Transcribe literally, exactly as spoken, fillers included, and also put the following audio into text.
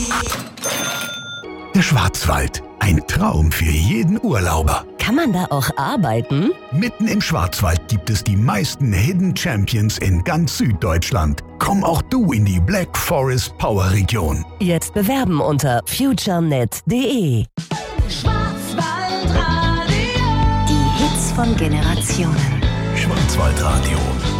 Der Schwarzwald. Ein Traum für jeden Urlauber. Kann man da auch arbeiten? Mitten im Schwarzwald gibt es die meisten Hidden Champions in ganz Süddeutschland. Komm auch du in die Black Forest Power Region. Jetzt bewerben unter futurenet punkt de. Schwarzwaldradio. Die Hits von Generationen. Schwarzwaldradio.